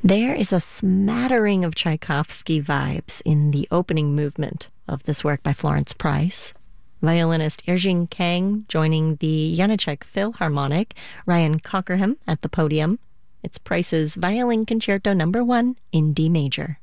There is a smattering of Tchaikovsky vibes in the opening movement of this work by Florence Price. Violinist Erjing Kang joining the Janáček Philharmonic, Ryan Cockerham at the podium. It's Price's Violin Concerto No. 1 in D major.